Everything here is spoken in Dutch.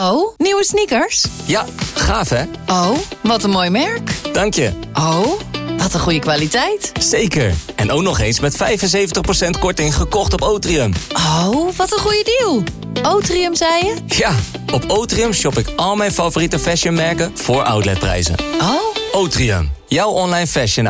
Oh, nieuwe sneakers? Ja, gaaf hè? Oh, wat een mooi merk. Dank je. Oh, wat een goede kwaliteit. Zeker. En ook nog eens met 75% korting gekocht op Otrium. Oh, wat een goede deal. Otrium, zei je? Ja, op Otrium shop ik al mijn favoriete fashionmerken voor outletprijzen. Oh. Otrium, jouw online fashion